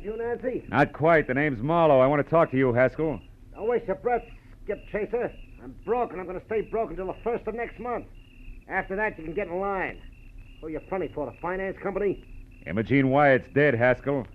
you, Nancy? Not quite. The name's Marlowe. I want to talk to you, Haskell. Don't waste your breath, Skip Chaser. I'm broke, and I'm going to stay broke until the 1st of next month. After that, you can get in line. Who are you fronting for, the finance company? Imogene Wyatt's dead, Haskell.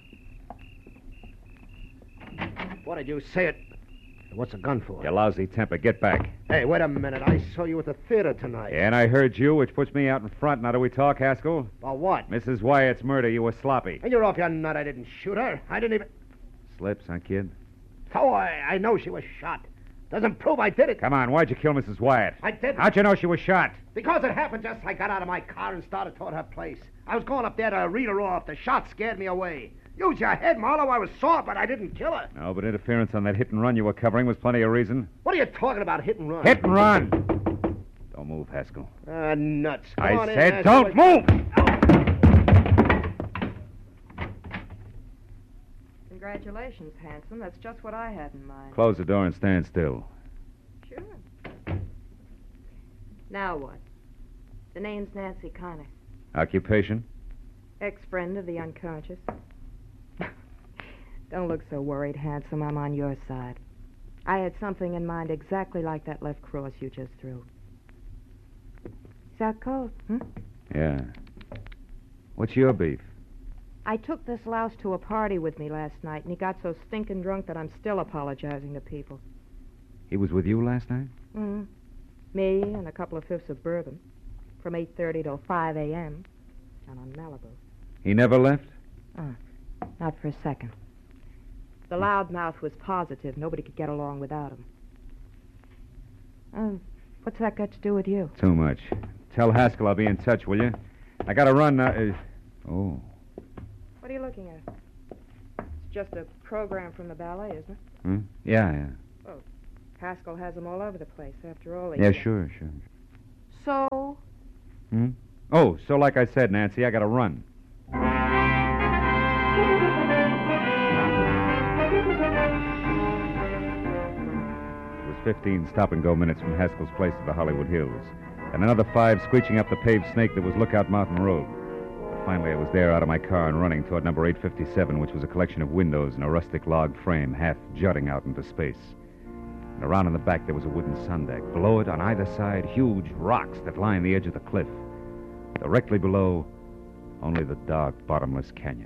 What did you say it? What's the gun for? You lousy temper. Get back. Hey, wait a minute. I saw you at the theater tonight. And I heard you, which puts me out in front. Now do we talk, Haskell? About what? Mrs. Wyatt's murder. You were sloppy. And you're off your nut. I didn't shoot her. I didn't even... Slips, huh, kid? Oh, I know she was shot. Doesn't prove I did it. Come on. Why'd you kill Mrs. Wyatt? I didn't. How'd you know she was shot? Because it happened just as I got out of my car and started toward her place. I was going up there to read her off. The shot scared me away. Use your head, Marlowe. I was sore, but I didn't kill her. No, but interference on that hit and run you were covering was plenty of reason. What are you talking about, hit and run? Hit and run! Don't move, Haskell. Nuts. Come I on in, said Haskell. don't move! Congratulations, handsome. That's just what I had in mind. Close the door and stand still. Sure. Now what? The name's Nancy Connor. Occupation? Ex-friend of the unconscious. Don't look so worried, handsome. I'm on your side. I had something in mind exactly like that left cross you just threw. Is that cold, Yeah. What's your beef? I took this louse to a party with me last night, and he got so stinking drunk that I'm still apologizing to people. He was with you last night? Mm-hmm. Me and a couple of fifths of bourbon. From 8:30 till 5 a.m. down on Malibu. He never left? Not for a second. The loudmouth was positive. Nobody could get along without him. What's that got to do with you? Too much. Tell Haskell I'll be in touch, will you? I gotta run now. Oh. What are you looking at? It's just a program from the ballet, isn't it? Hmm? Yeah. Well, Haskell has them all over the place, after all. Yeah, sure. So? Oh, so like I said, Nancy, I gotta run. It was 15 stop-and-go minutes from Haskell's place to the Hollywood Hills, and another 5 screeching up the paved snake that was Lookout Mountain Road. But finally, I was there out of my car and running toward number 857, which was a collection of windows and a rustic log frame half jutting out into space. And around in the back, there was a wooden sun deck. Below it, on either side, huge rocks that line the edge of the cliff. Directly below, only the dark, bottomless canyon.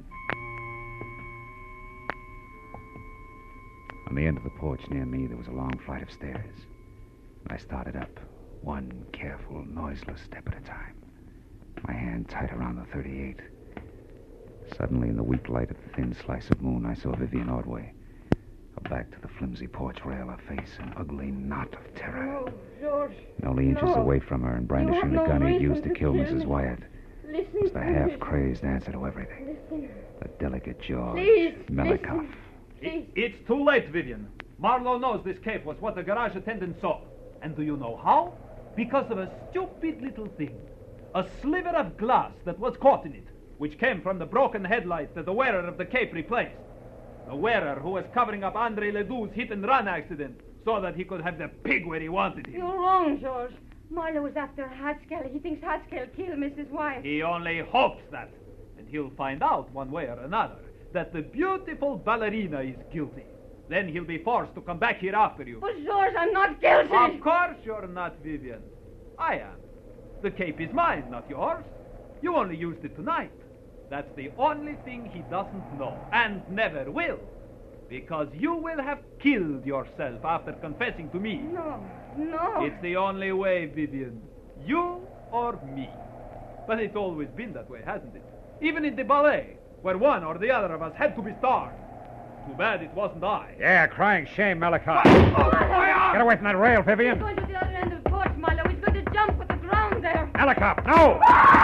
On the end of the porch near me, there was a long flight of stairs. And I started up, one careful, noiseless step at a time. My hand tight around the 38. Suddenly, in the weak light of the thin slice of moon, I saw Vivian Ordway. Her back to the flimsy porch rail, her face an ugly knot of terror. No, George. And only inches away from her and brandishing the gun he'd used to kill Mrs. Wyatt was the half-crazed answer to everything. The delicate jaws, Melikov. It's too late, Vivian. Marlowe knows this cape was what the garage attendant saw. And do you know how? Because of a stupid little thing. A sliver of glass that was caught in it, which came from the broken headlight that the wearer of the cape replaced. The wearer who was covering up Andre Ledoux's hit-and-run accident so that he could have the pig where he wanted him. You're wrong, George. Marlowe was after Haskell. He thinks Haskell killed Mrs. Wyatt. He only hopes that. And he'll find out one way or another that the beautiful ballerina is guilty. Then he'll be forced to come back here after you. But, George, I'm not guilty. Of course you're not, Vivian. I am. The cape is mine, not yours. You only used it tonight. That's the only thing he doesn't know, and never will. Because you will have killed yourself after confessing to me. No. It's the only way, Vivian. You or me. But it's always been that way, hasn't it? Even in the ballet, where one or the other of us had to be starved. Too bad it wasn't I. Yeah, crying shame, Melikov. Oh, Get away from that rail, Vivian. He's going to the other end of the porch, Marlowe. He's going to jump with the ground there. Melikov, no!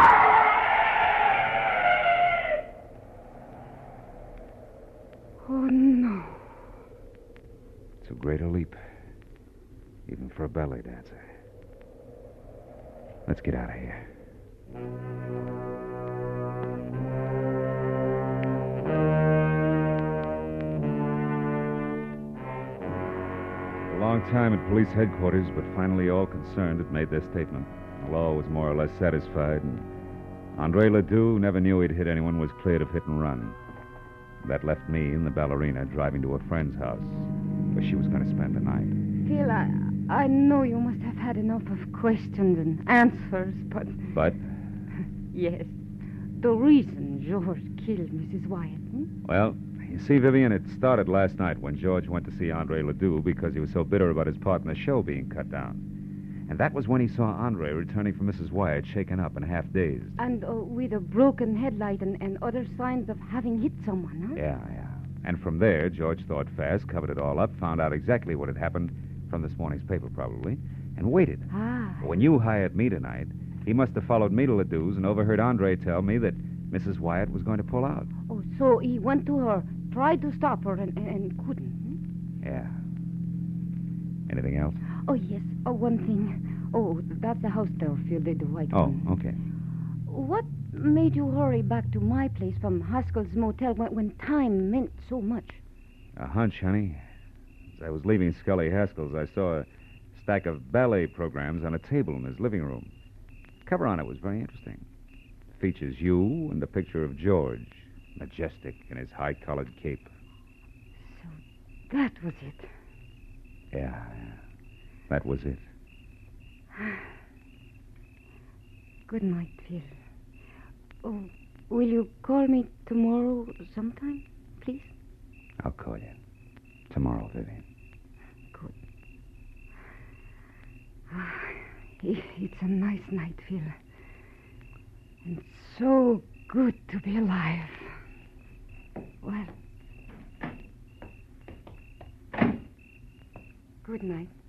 Oh, no. Too great a leap, even for a ballet dancer. Let's get out of here. A long time at police headquarters, but finally all concerned had made their statement. The law was more or less satisfied, and Andre Ledoux never knew he'd hit anyone, was cleared of hit and run. That left me and the ballerina driving to a friend's house where she was going to spend the night. Phil, I know you must have had enough of questions and answers, but... But? Yes. The reason George killed Mrs. Wyatt, Well, you see, Vivian, it started last night when George went to see Andre Ledoux because he was so bitter about his part in the show being cut down. And that was when he saw Andre returning from Mrs. Wyatt, shaken up and half-dazed. And with a broken headlight and other signs of having hit someone, huh? Yeah. And from there, George thought fast, covered it all up, found out exactly what had happened from this morning's paper, probably, and waited. Ah. When you hired me tonight, he must have followed me to Ledoux's and overheard Andre tell me that Mrs. Wyatt was going to pull out. Oh, so he went to her, tried to stop her, and couldn't. Yeah. Anything else? Oh, yes. Oh, one thing. Oh, that's the house there, Phil, the white Oh, one. okay. What made you hurry back to my place from Haskell's motel when time meant so much? A hunch, honey. As I was leaving Scully Haskell's, I saw a stack of ballet programs on a table in his living room. The cover on it was very interesting. It features you and a picture of George, majestic in his high-collared cape. So that was it. Yeah. That was it. Good night, Phil. Oh, will you call me tomorrow sometime, please? I'll call you. Tomorrow, Vivian. Good. It's a nice night, Phil. And so good to be alive. Well, good night.